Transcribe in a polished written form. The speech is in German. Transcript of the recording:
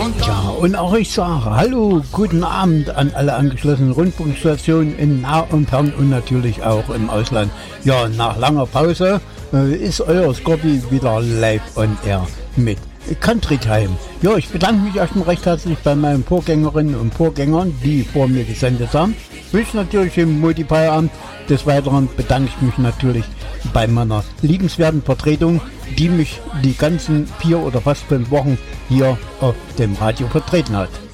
Ja, und auch ich sage Hallo, guten Abend an alle angeschlossenen Rundfunkstationen in nah und fern und natürlich auch im Ausland. Ja, nach langer Pause ist euer Scorpi wieder live on air mit Country Time. Ja, ich bedanke mich erstmal recht herzlich bei meinen Vorgängerinnen und Vorgängern, die vor mir gesendet haben. Wünsche natürlich im Multi-Feierabend. Des Weiteren bedanke ich mich natürlich bei meiner liebenswerten Vertretung, die mich die ganzen 4 oder fast 5 Wochen hier auf dem Radio vertreten hat.